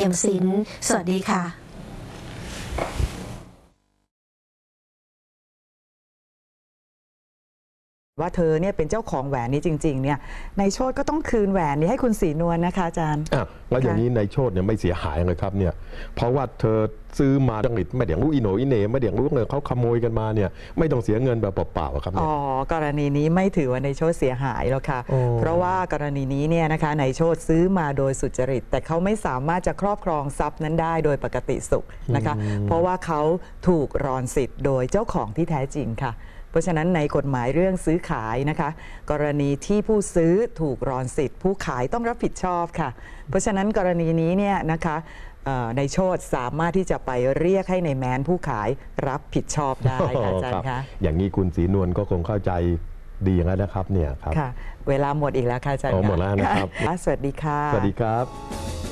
อี่ยมศิลป์สวัสดีค่ะว่าเธอเนี่ยเป็นเจ้าของแหวนนี้จริงๆเนี่ยในโชติก็ต้องคืนแหวนนี้ให้คุณศรีนวลนะคะอาจารย์แล้วอย่างนี้ในโชติเนี่ยไม่เสียหายเลยครับเนี่ยเพราะว่าเธอซื้อมาดังอิดไม่เดี๋ยวรู้อิโหนอิเหน่ไม่เดี๋ยวรู้เงินเขาขโมยกันมาเนี่ยไม่ต้องเสียเงินแบบเปล่าๆครับเนี่ยกรณีนี้ไม่ถือว่าในโชติเสียหายหรอกค่ะเพราะว่ากรณีนี้เนี่ยนะคะในโชติซื้อมาโดยสุจริตแต่เขาไม่สามารถจะครอบครองทรัพย์นั้นได้โดยปกติสุขนะคะเพราะว่าเขาถูกรอนสิทธิ์โดยเจ้าของที่แท้จริงค่ะเพราะฉะนั้นในกฎหมายเรื่องซื้อขายนะคะกรณีที่ผู้ซื้อถูกรอนสิทธิ์ผู้ขายต้องรับผิดชอบค่ะเพราะฉะนั้นกรณีนี้เนี่ยนะคะในโชติสามารถที่จะไปเรียกให้ในแม้นผู้ขายรับผิดชอบได้ค่ะอาจารย์คะอย่างนี้คุณศรีนวลก็คงเข้าใจดีอย่างนั้นนะครับเนี่ยครับค่ะเวลาหมดอีกแล้วค่ะอาจารย์หมดแล้วนะครับสวัสดีค่ะสวัสดีครับ